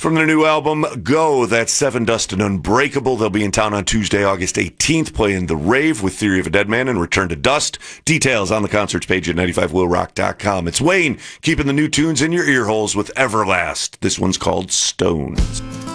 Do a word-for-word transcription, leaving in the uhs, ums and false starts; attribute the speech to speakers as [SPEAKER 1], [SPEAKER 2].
[SPEAKER 1] From their new album, Go, that's Seven Dust and Unbreakable. They'll be in town on Tuesday, August eighteenth, playing The Rave with Theory of a Dead Man and Return to Dust. Details on the concerts page at ninety-five will rock dot com. It's Wayne, keeping the new tunes in your ear holes with Everlast. This one's called Stones.